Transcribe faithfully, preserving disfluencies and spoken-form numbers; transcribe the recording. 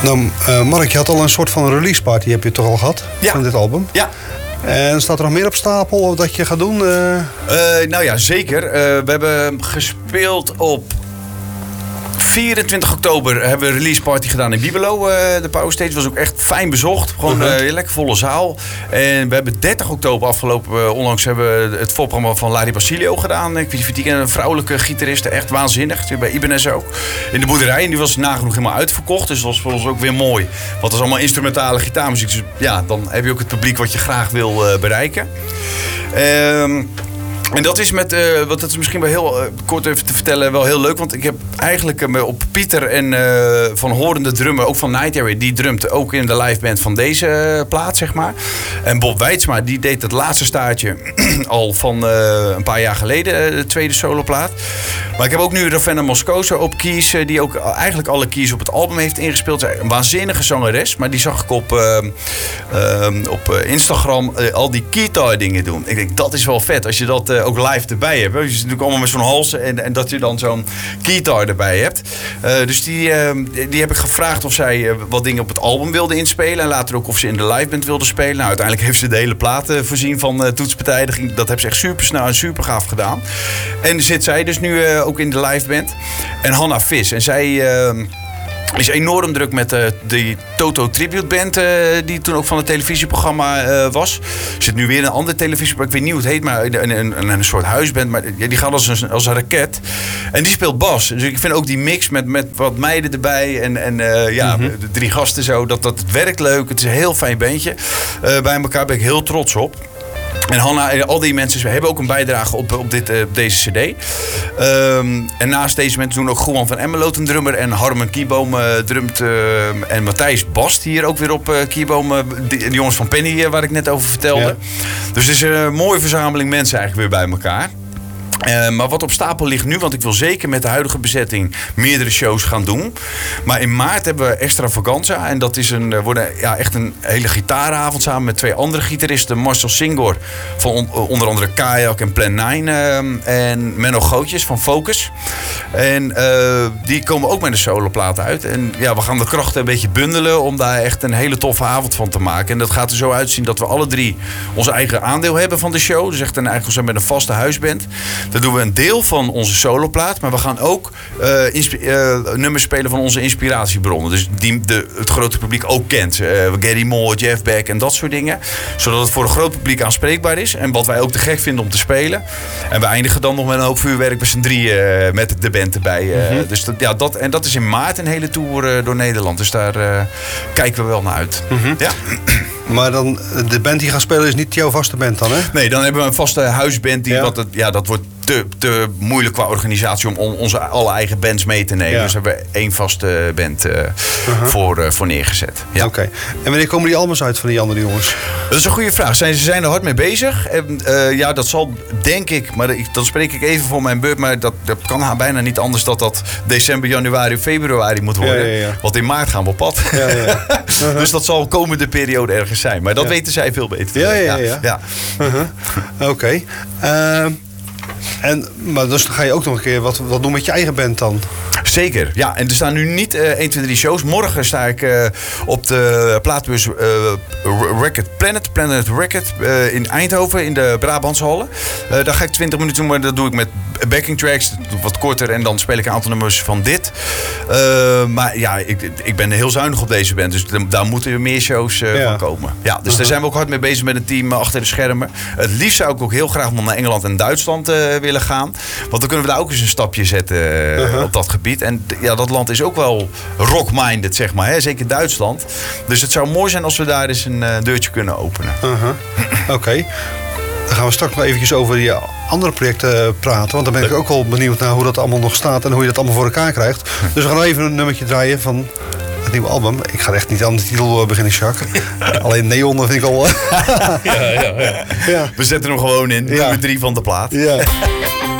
Nou, uh, Mark, je had al een soort van release party, heb je toch al gehad? Ja. Van dit album? Ja. En staat er nog meer op stapel of dat je gaat doen? Uh... Uh, nou ja, zeker. Uh, we hebben gespeeld op vierentwintig oktober hebben we een release party gedaan in Bibelo. Uh, de Power Stage was ook echt fijn bezocht. Gewoon uh, uh, lekker volle zaal. En we hebben dertig oktober afgelopen, uh, onlangs hebben we het voorprogramma van Larry Basilio gedaan. Ik weet niet, een vrouwelijke gitariste, echt waanzinnig. Bij Ibanez ook. In de boerderij. En die was nagenoeg helemaal uitverkocht. Dus dat was voor ons ook weer mooi. Want het is allemaal instrumentale gitaarmuziek. Dus ja, dan heb je ook het publiek wat je graag wil uh, bereiken. Um, En dat is met, uh, wat dat is misschien wel heel uh, kort even te vertellen, wel heel leuk. Want ik heb eigenlijk uh, op Pieter en uh, Van Horen, de drummer, ook van Night Area, die drumt ook in de liveband van deze uh, plaat, zeg maar. En Bob Weidsma, die deed het laatste staartje al van uh, een paar jaar geleden, uh, de tweede soloplaat. Maar ik heb ook nu Ravenna Moscoso op keys, uh, die ook eigenlijk alle keys op het album heeft ingespeeld. Zij een waanzinnige zangeres, maar die zag ik op, uh, uh, op Instagram uh, al die guitar dingen doen. Ik denk, dat is wel vet, als je dat uh, ook live erbij hebt. Je zit natuurlijk allemaal met zo'n hals en, en dat je dan zo'n guitar erbij hebt. Uh, dus die, uh, die heb ik gevraagd of zij uh, wat dingen op het album wilde inspelen. En later ook of ze in de liveband wilde spelen. Nou, uiteindelijk heeft ze de hele plaat uh, voorzien van uh, toetspartijen. Dat, dat heeft ze echt super snel en super gaaf gedaan. En zit zij dus nu uh, ook in de liveband. En Hanna Vis. En zij... Uh, is enorm druk met uh, de Toto Tribute Band, uh, die toen ook van het televisieprogramma uh, was. Er zit nu weer een ander televisieprogramma, ik weet niet hoe het heet, maar een, een, een, een soort huisband. Maar ja, die gaat als een, als een raket. En die speelt bas. Dus ik vind ook die mix met, met wat meiden erbij en, en uh, ja, mm-hmm. de drie gasten zo, dat, dat het werkt leuk. Het is een heel fijn bandje. Uh, bij elkaar ben ik heel trots op. En Hanna en al die mensen hebben ook een bijdrage op, op, dit, op deze cd. Um, en naast deze mensen doen ook Goeman van Emmeloot een drummer. En Harmen Kieboom uh, drumt. Uh, en Matthijs Bast hier ook weer op uh, Kieboom. Uh, de, de jongens van Penny uh, waar ik net over vertelde. Ja. Dus het is een mooie verzameling mensen eigenlijk weer bij elkaar. Uh, maar wat op stapel ligt nu, want ik wil zeker met de huidige bezetting meerdere shows gaan doen. Maar in maart hebben we Extravaganza. En dat is een, wordt een, ja, echt een hele gitaaravond samen met twee andere gitaristen. Marcel Singor van on, onder andere Kayak en Plan nine. Uh, en Menno Gootjes van Focus. En uh, die komen ook met een soloplaat uit. En ja, we gaan de krachten een beetje bundelen om daar echt een hele toffe avond van te maken. En dat gaat er zo uitzien dat we alle drie onze eigen aandeel hebben van de show. Dus echt een, eigenlijk met een vaste huisband. Dan doen we een deel van onze soloplaat, maar we gaan ook uh, insp- uh, nummers spelen van onze inspiratiebronnen. Dus die de, het grote publiek ook kent. Uh, Gary Moore, Jeff Beck en dat soort dingen. Zodat het voor een groot publiek aanspreekbaar is. En wat wij ook te gek vinden om te spelen. En we eindigen dan nog met een hoop vuurwerk met z'n drieën uh, met de band erbij. Uh, mm-hmm. Dus dat, ja, dat, en dat is in maart een hele tour uh, door Nederland. Dus daar uh, kijken we wel naar uit. Mm-hmm. Ja. Maar dan, de band die gaat spelen is niet jouw vaste band dan, hè? Nee, dan hebben we een vaste huisband. Die, ja. wat het, ja, dat wordt te, te moeilijk qua organisatie om, om onze alle eigen bands mee te nemen. Ja. Dus hebben we één vaste band uh, uh-huh. voor, uh, voor neergezet. Ja. Oké. Okay. En wanneer komen die albums uit van die andere jongens? Dat is een goede vraag. Zijn, ze zijn er hard mee bezig. En, uh, ja, dat zal denk ik, maar ik, dan spreek ik even voor mijn beurt, maar dat, dat kan bijna niet anders dat dat december, januari, februari moet worden. Ja, ja, ja. Want in maart gaan we op pad. Ja, ja. Uh-huh. Dus dat zal komende periode ergens zijn. Maar dat ja. weten zij veel beter. Ja, ja, ja. ja. ja. Uh-huh. Oké. Okay. Uh, En, maar dus dan ga je ook nog een keer wat, wat doen met je eigen band dan? Zeker, ja. En er staan nu niet uh, één, twee, drie shows. Morgen sta ik uh, op de plaatbus uh, Record Planet, Planet Record uh, in Eindhoven in de Brabantse Hallen. Uh, daar ga ik twintig minuten doen, maar dat doe ik met backing tracks, wat korter. En dan speel ik een aantal nummers van dit. Uh, maar ja, ik, ik ben heel zuinig op deze band. Dus daar moeten meer shows uh, ja. van komen. Ja, dus uh-huh. daar zijn we ook hard mee bezig met een team uh, achter de schermen. Het liefst zou ik ook heel graag naar Engeland en Duitsland uh, willen gaan. Want dan kunnen we daar ook eens een stapje zetten uh, uh-huh. op dat gebied. En ja, dat land is ook wel rock-minded, zeg maar. Hè? Zeker Duitsland. Dus het zou mooi zijn als we daar eens een uh, deurtje kunnen openen. Uh-huh. Oké. Okay. Dan gaan we straks nog eventjes over die andere projecten praten. Want dan ben ik ook wel benieuwd naar hoe dat allemaal nog staat en hoe je dat allemaal voor elkaar krijgt. Dus we gaan even een nummertje draaien van het nieuwe album. Ik ga echt niet aan de titel beginnen, Jacques. Alleen Neon vind ik al... ja, ja, ja. ja. We zetten hem gewoon in. Nummer ja. drie van de plaat. Ja.